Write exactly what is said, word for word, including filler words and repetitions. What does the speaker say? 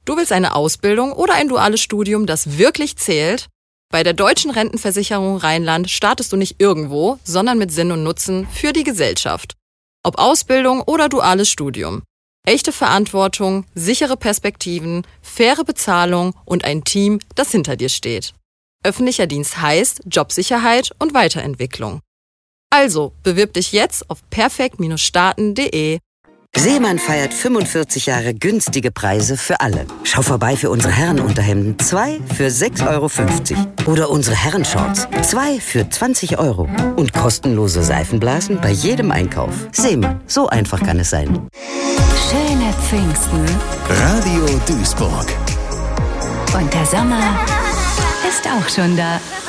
Du willst eine Ausbildung oder ein duales Studium, das wirklich zählt? Bei der Deutschen Rentenversicherung Rheinland startest du nicht irgendwo, sondern mit Sinn und Nutzen für die Gesellschaft. Ob Ausbildung oder duales Studium. Echte Verantwortung, sichere Perspektiven, faire Bezahlung und ein Team, das hinter dir steht. Öffentlicher Dienst heißt Jobsicherheit und Weiterentwicklung. Also, bewirb dich jetzt auf perfekt Starten punkt de. Seemann feiert fünfundvierzig Jahre günstige Preise für alle. Schau vorbei für unsere Herrenunterhemden. Zwei für sechs Euro fünfzig. Oder unsere Herrenshorts. Zwei für zwanzig Euro. Und kostenlose Seifenblasen bei jedem Einkauf. Seemann, so einfach kann es sein. Schöne Pfingsten. Radio Duisburg. Und der Sommer ist auch schon da.